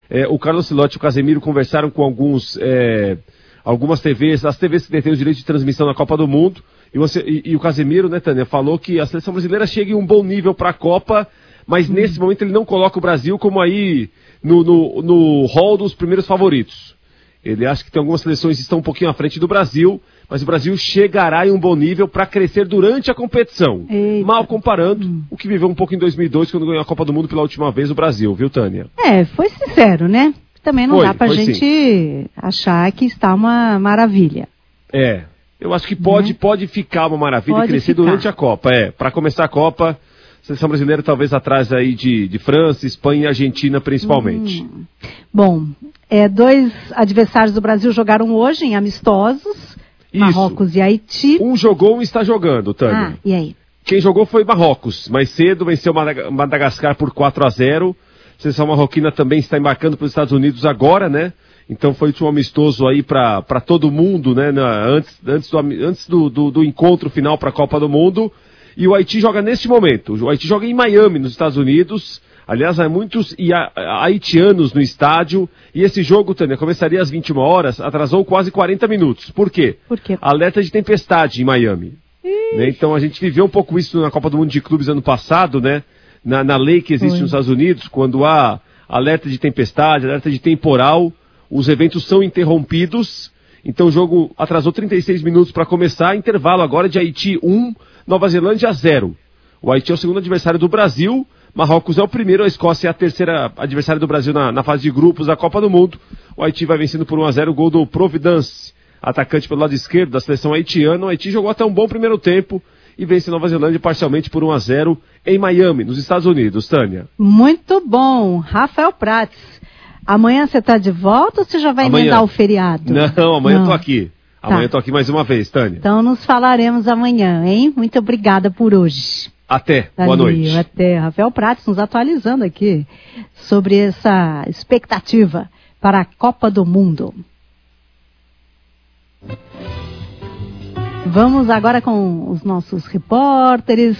o Carlos Ancelotti e o Casemiro conversaram com algumas TVs, as TVs que detêm o direito de transmissão na Copa do Mundo, e o Casemiro, né, Tânia, falou que a seleção brasileira chega em um bom nível para a Copa, mas nesse momento ele não coloca o Brasil como aí no hall dos primeiros favoritos. Ele acha que tem algumas seleções que estão um pouquinho à frente do Brasil, mas o Brasil chegará em um bom nível para crescer durante a competição. Eita. Mal comparando o que viveu um pouco em 2002, quando ganhou a Copa do Mundo pela última vez o Brasil, viu, Tânia? Foi sincero, né? Também não dá pra gente achar que está uma maravilha. Eu acho que pode ficar uma maravilha e crescer durante a Copa. Para começar a Copa, a seleção brasileira talvez atrás aí de França, Espanha e Argentina principalmente. Bom, 2 adversários do Brasil jogaram hoje em amistosos, Marrocos e Haiti. Um jogou, um está jogando, Tânia. E aí? Quem jogou foi Marrocos, mais cedo venceu Madagascar por 4-0. A seleção marroquina também está embarcando para os Estados Unidos agora, né? Então foi um amistoso aí para todo mundo, né? Antes do encontro final para a Copa do Mundo. E o Haiti joga neste momento. O Haiti joga em Miami, nos Estados Unidos. Aliás, há muitos haitianos no estádio. E esse jogo, Tânia, começaria às 21 horas, atrasou quase 40 minutos. Por quê? Alerta de tempestade em Miami. Né? Então a gente viveu um pouco isso na Copa do Mundo de Clubes ano passado, né? Na lei que existe nos Estados Unidos, quando há alerta de tempestade, alerta de temporal, os eventos são interrompidos. Então o jogo atrasou 36 minutos para começar, intervalo agora de Haiti 1, Nova Zelândia 0. O Haiti é o segundo adversário do Brasil, Marrocos é o primeiro, a Escócia é a terceira adversária do Brasil na fase de grupos da Copa do Mundo. O Haiti vai vencendo por 1-0, o gol do Providence, atacante pelo lado esquerdo da seleção haitiana. O Haiti jogou até um bom primeiro tempo e vence Nova Zelândia parcialmente por 1-0 em Miami, nos Estados Unidos, Tânia. Muito bom, Rafael Prats. Amanhã você está de volta ou você já vai emendar o feriado? Não, amanhã eu estou aqui. Amanhã eu estou aqui mais uma vez, Tânia. Então nos falaremos amanhã, hein? Muito obrigada por hoje. Até, boa noite. Até, Rafael Prats nos atualizando aqui sobre essa expectativa para a Copa do Mundo. Vamos agora com os nossos repórteres,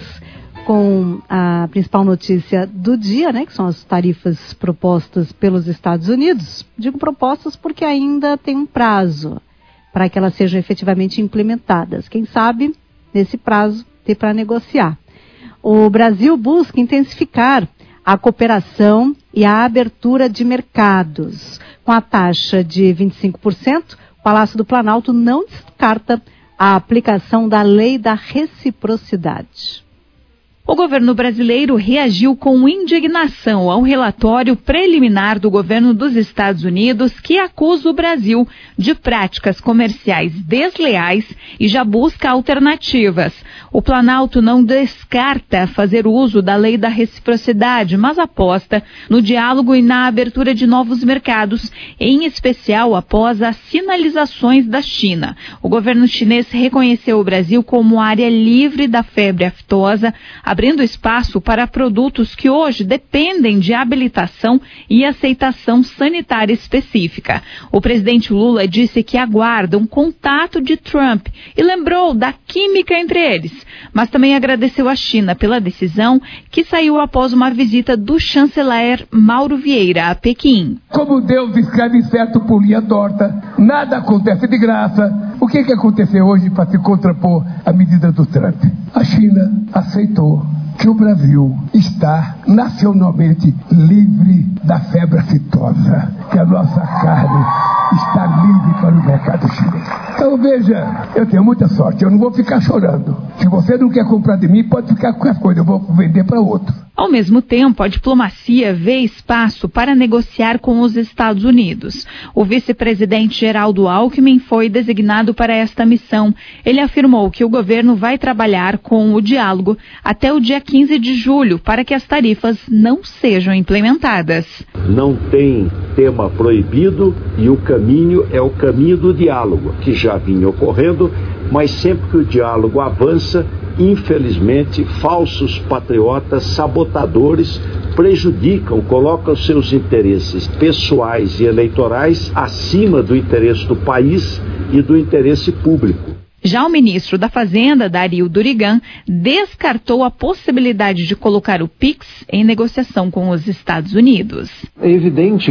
com a principal notícia do dia, né, que são as tarifas propostas pelos Estados Unidos. Digo propostas porque ainda tem um prazo para que elas sejam efetivamente implementadas. Quem sabe, nesse prazo, ter para negociar. O Brasil busca intensificar a cooperação e a abertura de mercados. Com a taxa de 25%, o Palácio do Planalto não descarta a aplicação da lei da reciprocidade. O governo brasileiro reagiu com indignação ao relatório preliminar do governo dos Estados Unidos que acusa o Brasil de práticas comerciais desleais e já busca alternativas. O Planalto não descarta fazer uso da lei da reciprocidade, mas aposta no diálogo e na abertura de novos mercados, em especial após as sinalizações da China. O governo chinês reconheceu o Brasil como área livre da febre aftosa, abrindo espaço para produtos que hoje dependem de habilitação e aceitação sanitária específica. O presidente Lula disse que aguarda um contato de Trump e lembrou da química entre eles, mas também agradeceu à China pela decisão que saiu após uma visita do chanceler Mauro Vieira a Pequim. Como Deus escreve certo por linha torta, nada acontece de graça. O que aconteceu hoje para se contrapor à medida do Trump? A China aceitou que o Brasil está nacionalmente livre da febre aftosa, que a nossa carne está livre para o mercado chinês. Então veja, eu tenho muita sorte, eu não vou ficar chorando. Se você não quer comprar de mim, pode ficar com as coisas, eu vou vender para outro. Ao mesmo tempo, a diplomacia vê espaço para negociar com os Estados Unidos. O vice-presidente Geraldo Alckmin foi designado para esta missão. Ele afirmou que o governo vai trabalhar com o diálogo até o dia 15 de julho para que as tarifas não sejam implementadas. Não tem tema proibido e o caminho é o caminho do diálogo, que já vinha ocorrendo, mas sempre que o diálogo avança, infelizmente, falsos patriotas, sabotadores, prejudicam, colocam seus interesses pessoais e eleitorais acima do interesse do país e do interesse público. Já o ministro da Fazenda, Dario Durigan, descartou a possibilidade de colocar o PIX em negociação com os Estados Unidos. É evidente